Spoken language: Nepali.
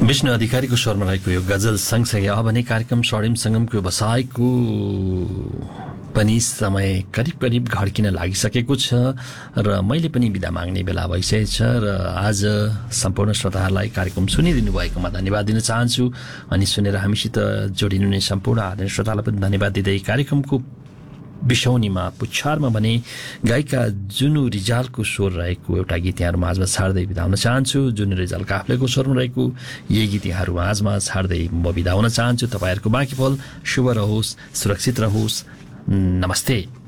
विष्णु अधिकारीको स्वरमा रहेको यो गजल सँगसँगै अब भने कार्यक्रम स्वर्णिम सङ्गमको बसाइको पनि समय करिब करिब घड्किन लागिसकेको छ र मैले पनि बिदा माग्ने बेला भइसकेको छ र आज सम्पूर्ण श्रोताहरूलाई कार्यक्रम सुनिदिनु भएकोमा धन्यवाद दिन चाहन्छु अनि सुनेर हामीसित जोडिनुहुने सम्पूर्ण आदरणीय श्रोतालाई पनि धन्यवाद दिँदै कार्यक्रमको बिसौनीमा पुच्छारमा भने गायिका जुनु रिजालको स्वर रहेको एउटा गीत यहाँहरू माझमा छाड्दै बिदा हुन चाहन्छु। जुनु रिजालको आफूलेको स्वरमा रहेको यही गीत यहाँहरू माझमा छाड्दै म बिदा हुन चाहन्छु। तपाईँहरूको बाँकी फल शुभ रहोस्, सुरक्षित रहोस्। नमस्ते।